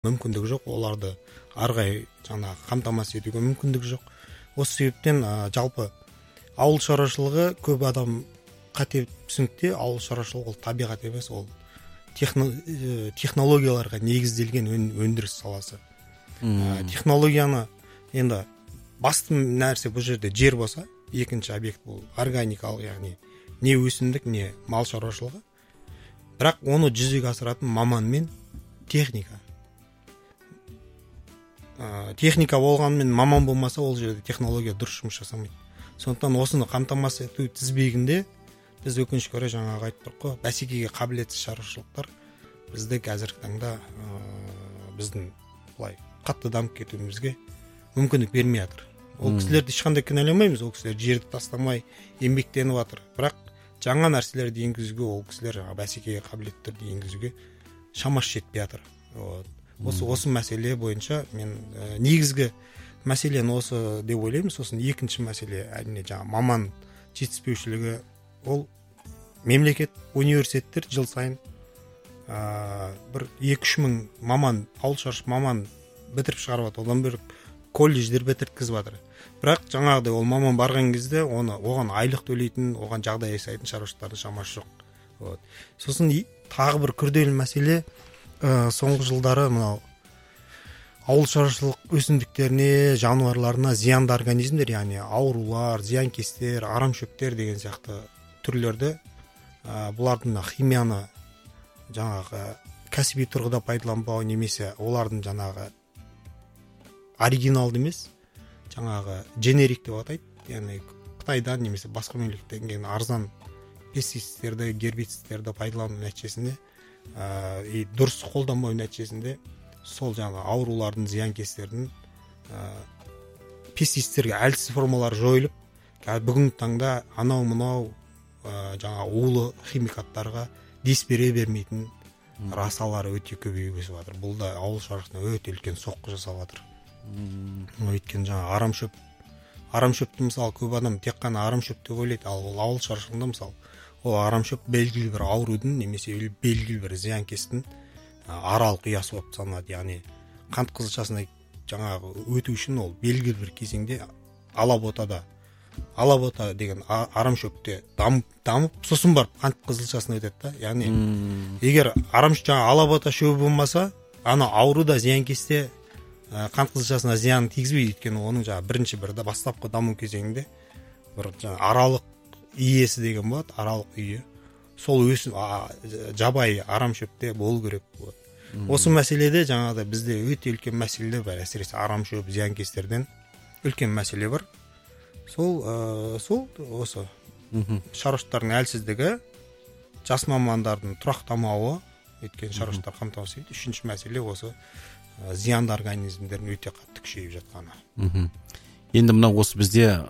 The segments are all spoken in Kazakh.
мүмкіндігі жоқ, оларды арғай жаңағы қамтамасыз етуге мүмкіндігі жоқ. Осы себептен жалпы ауыл шаруашылығы, көп адам қате түсінікте ауыл шаруашылығы ол табиғат емес, ол технологияларға негізделген өндіріс саласы. Технологияны енді басты нәрсе бұл жерде жер болса, екінші объект бұл органикалық, яғни не өсімдік, не мал шаруашылығы. Бірақ оны жүзеге асыратын маман мен техника. Техника болғанмен маман болмаса, ол жерде технология дұрыс жұмыс жасамайды. Сондықтан осыны қамтамасыз ету тізбегінде біз өкінішке орай жаңағы айтып тұрмыз қой, бәсекеге қабілетсіз шаруашылықтар бізді қазіргі таңда біздің былай қатты дамып кетуімізге мүмкіндік бермей жатыр. Ол кісілерді ешқандай кінәламаймыз, ол кісілер жерді тастамай еңбектеніп жатыр. Бірақ жаңа нәрселерді енгізуге, ол кісілер бәсекеге қабілеттерді енгізуге шамасы жетпей жатыр. Осы мәселе бойынша мен негізгі мәселені осы деп ойлаймын. Сосын екінші мәселе әрине жаңа маман жетіспеушілігі. Ол мемлекет, университеттер жыл сайын бір 2-3 мың маман, ауыл шаруашылық маман бітіріп шығарып жатыр. Одан бөлек колледждер бітірткізіп жатыр. Бірақ жаңағыдай ол маман барған кезде оған айлық төлейтін, оған жағдай жасайтын шаруашылықтардың шамасы жоқ. Сосын тағы бір күрделі мәселе, соңғы жылдары мынау ауыл шаруашылық өсімдіктеріне, жануарларына зиянды организмдер, яғни аурулар, зиянкестер, арамшөптер деген сияқты түрлерді, бұлардың химияны жаңағы кәсіби тұрғыда пайдаланбау, немесе олардың жаңағы оригиналды емес, жаңағы дженерик деп атайды, яғни Қытайдан немесе басқа мемлекеттен келген арзан пестицидтерді, гербицидтерді пайдалану нәтижесінде дұрыс қолданбау нәтижесінде сол жаңағы аурулардың, зиянкестердің пестицидтерге әлсіз формалары жойылып, бүгінгі таңда анау-мынау жаңа улы химикаттарға дес бере бермейтін расалары өте көбейіп өсіп жатыр. Бұл да ауыл шаруашылығына өте үлкен соққы жасап жатыр. Өйткені жаңа арамшөпті мысалы көп адам тек қана арамшөп деп ойлайды, ал ол ауыл шаруашылығында мысалы ол арамшөп белгілі бір аурудың немесе белгілі бір зиянкестің аралық ұясы болып саналады. Яғни қант қызылшасына жаңағы өту үшін ол белгілі бір кезеңде алабота деген арамшөпте дамып, сосын барып қант қызылшасына өтеді да. Яғни егер жаңа алабота шөбі болмаса, ана ауруда зиянкесте қант қызылшасына зиян тигізбейді. Өйткені оның жаңа бірінші бастапқы даму кезеңінде бір жаңа аралық иесі деген болады, аралық үйе. Сол жабайы арамшөпте болу керек болады. Осы мәселеде жаңағыда бізде өте үлкен мәселелер бар, әсіресе арамшөп, зиянкестерден үлкен мәселе бар. Сол осы шаруашылықтардың әлсіздігі, жас мамандардың тұрақтамауы, өйткені шаруашылықтар қамтамасыз етеді. Үшінші мәселе осы зиянды организмдердің өте қатты күшейіп жатқаны. Енді мына осы бізде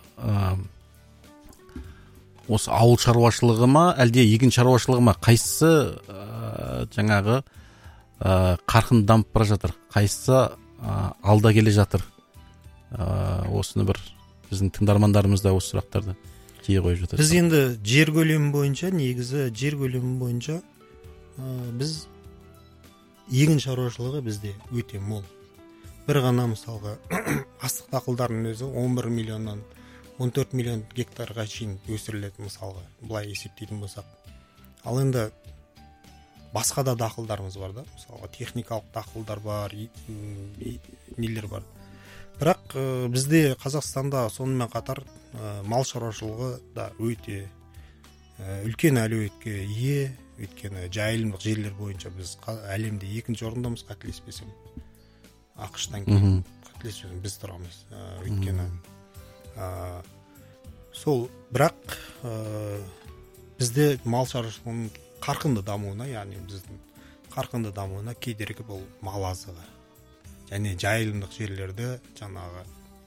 осы ауыл шаруашылығы ма, әлде егін шаруашылығы ма, қайсысы жаңағы қарқынды дамып бара жатыр, қайсысы алда келе жатыр? Осыны бір біздің тыңдармандарымыз да осы сұрақтарды жиі қойып жатыр. Біз енді жер көлемі бойынша, негізі жер көлемі бойынша біз егін шаруашылығы бізде өте мол. Бір ғана мысалға астық дақылдарының өзі 11 миллионнан 14 миллион гектарға шейін өсіріледі мысалға, бұлай есептейтін болсақ. Ал енді басқа да дақылдарымыз бар да, мысалға техникалық дақылдар бар, нелер бар. Бірақ бізде Қазақстанда сонымен қатар мал шаруашылығы да өте үлкен әлеуетке ие. Өйткені жайылымдық жерлер бойынша біз әлемде 2-ші орындамыз, қателеспесем. ақш-тан кейін қателеспесем біз тұрамыз. Өйткені сол, бірақ бізде мал шаруашылығының қарқынды дамуына, яғни біздің қарқынды дамуына кедергі бұл мал азығы. Және жайылымдық жерлерді жаңағы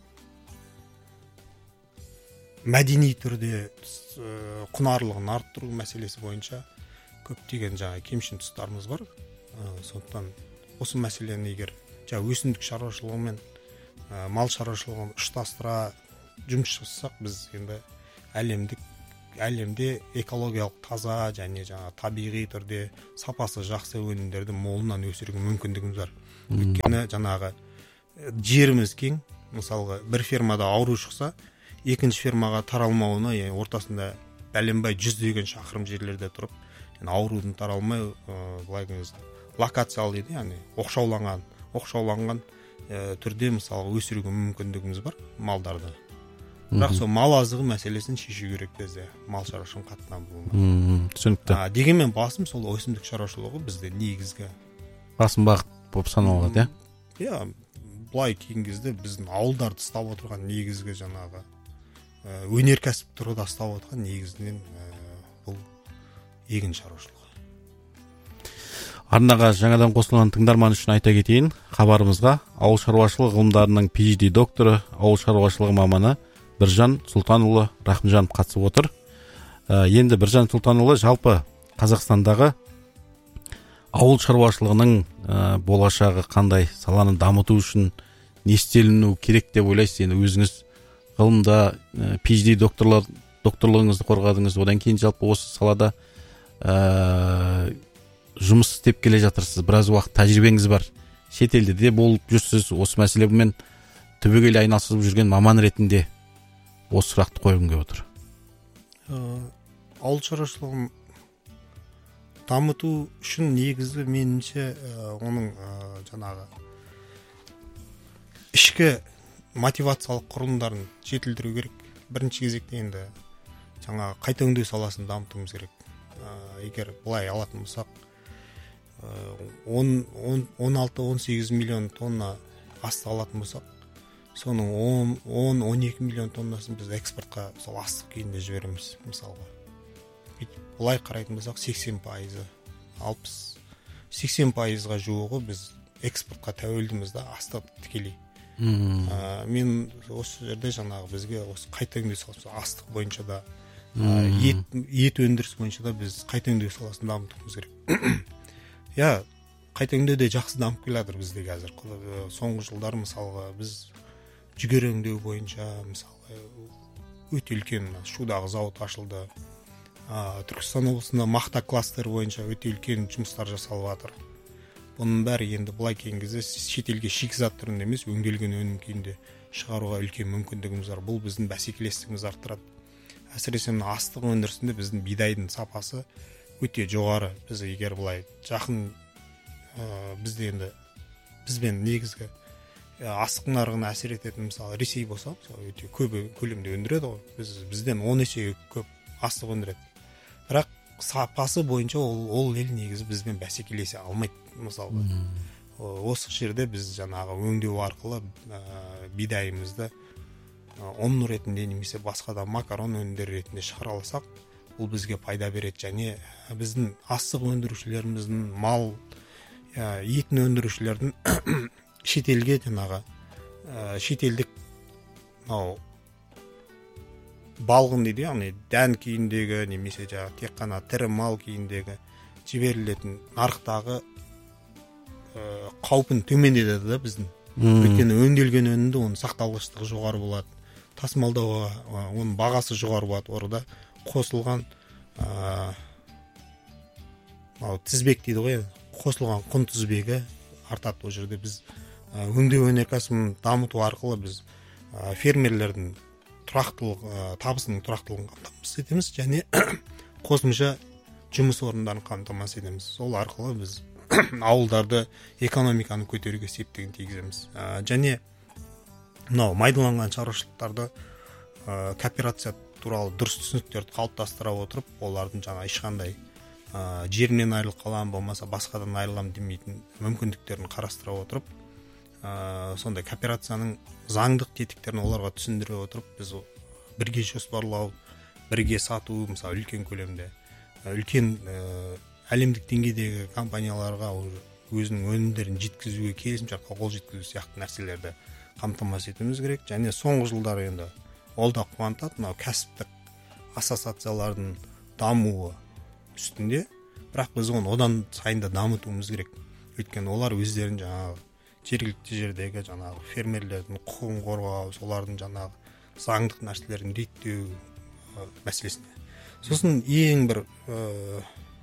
мәдени түрде құнарлығын арттыру мәселесі бойынша көптеген жаңа кемшін тұстарымыз бар. Сондықтан осы мәселені егер өсімдік шаруашылығы мен мал шаруашылығын ұштастыра жұмыс жасасақ, біз енді әлемде экологиялық таза және жаңа табиғи түрде сапасы жақсы өнімдерді молынан өсіруге мүмкіндігіміз бар. өйткені жаңағы жеріміз кең. Мысалға бір фермада ауру шықса, екінші фермаға таралмауына ортасында бәленбай жүздеген шақырым жерлерде тұрып, аурудың таралмай, былай локациялы дейді, яғни оқшауланған түрде мысалы өсіруге мүмкіндігіміз бар малдарды. Бірақ сол мал азығы мәселесін шешу керек бізде, мал шаруашылығын қатты дамытуға. Түсінікті. Дегенмен басым сол өсімдік шаруашылығы бізде негізгі басым бағыт болып саналады, иә. Былай кейінгі кезде біздің ауылдарды ұстап отырған негізгі жаңағы өнеркәсіп тұрғыда ұстап отырған негізінен бұл егін шаруашылығы. Арнаға жаңадан қосылған тыңдарман үшін айта кетейін, хабарымызға ауыл шаруашылығы ғылымдарының PhD докторы, ауыл шаруашылығы маманы Біржан Сұлтанұлы Рахымжанов қатысып отыр. Енді Біржан Сұлтанұлы жалпы Қазақстандағы ауыл шаруашылығының болашағы қандай, саланы дамыту үшін не істеліну керек деп ойлайсыз? Енді өзіңіз ғылымда PhD докторлығыңызды қорғадыңыз, одан кейін жалпы осы салада жұмыс істеп келе жатырсыз, біраз уақыт тәжірибеңіз бар, шетелде де болып жүрсіз, осы мәселемен түбегейлі айналысып жүрген маман ретінде осы сұрақты қойғым келіп отыр. Ауыл шаруашылығын дамыту үшін негізі меніңше оның жаңағы ішкі мотивациялық құрылымдарын жетілдіру керек. Бірінші кезекте енді жаңағы қайта өңдеу саласын дамытуымыз керек. Егер былай алатын болсақ, 16-18 миллион тонна астық алатын болсақ, соның 10-12 миллион тоннасын біз экспортқа сол астық күйінде жібереміз, мысалға. Бұлай қарайтын болсақ 80%, 60-80%-ға жуығы біз экспортқа тәуелдіміз да, астық тікелей. Мен осы жерде жаңағы бізге осы қайта өңдеу саласы астық бойынша да, ет өндіріс бойынша да біз қайта өңдеу саласын дамытуымыз керек. Қайта өңдеу де жақсы дамып келе жатыр бізде қазір. Соңғы жылдар мысалға біз жүгері өңдеу бойынша мысалы өте үлкен Шудағы зауыт ашылды. Түркістан облысында мақта кластері бойынша өте үлкен жұмыстар жасалып жатыр. Бұның бәрі енді былай келген кезде шетелге шикізат түрінде емес, өңделген өнім күйінде шығаруға үлкен мүмкіндігіміз бар. Бұл біздің бәсекелестігімізді арттырады. Әсіресе астық өндірісінде біздің бидайдың сапасы өте жоғары. Біз егер былай жақын бізде енді бізбен негізгі астық нарығына әсер ететін мысалы Ресей болса, өте көп көлемде өндіреді ғой. Бізден 10 есе көп астық өндіреді. Бірақ сапасы бойынша ол ел негізі бізбен бәсекелесе алмайды. Мысалы, осы жерде біз жаңағы өңдеу арқылы бидайымызды ұн ретінде немесе басқа да макарон өнімдері ретінде шығара алсақ, бұл бізге пайда береді. Және біздің астық өндірушілеріміздің, мал етін өндірушілердің шетелге жаңағы шетелдік балғын дейді, яғни дән күйіндегі немесе тек қана тірі мал күйіндегі жіберілетін нарықтағы қаупін төмендетеді да біздің. Өйткені өңделген өнімді оның сақталғыштығы жоғары болады. Тасымалдауға оның бағасы жоғары болады. Орда қосылған тізбек дейді ғой, қосылған құн тізбегі артады. Ол жерде біз өңдеу өнеркәсібін дамыту арқылы біз фермерлердің табысының тұрақтылығын қамтамасыз етеміз және қосымша жұмыс орындарын қамтамасыз етеміз. Сол арқылы біз ауылдарды экономиканы көтеруге септігін тигіземіз. Және майдаланған шаруашылықтарды кооперация туралы дұрыс түсініктерді қалыптастыра отырып, олардың жаңа ешқандай жерінен айырылып қалам болмаса басқадан айырылам демейтін мүмкіндіктерін қарастыра отырып, сондай кооперацияның заңдық тетіктерін оларға түсіндіре отырып, біз бірге жоспарлау, бірге сату, мысалы үлкен көлемде, үлкен әлемдік деңгейдегі компанияларға өзінің өнімдерін жеткізуге, келісімшартқа қол жеткізу сияқты нәрселерді қамтамасыз етуіміз керек. Және соңғы жылдары енді ол да қуантады, мынау кәсіптік ассоциациялардың дамуы үстінде, бірақ біз оны одан сайын да дамытуымыз керек. Өйткені олар өздерін жаңағы жергілікті жердегі жаңағы фермерлердің құқығын қорғау, солардың жаңағы заңдық нәрселерін реттеу мәселесіне. Сосын ең бір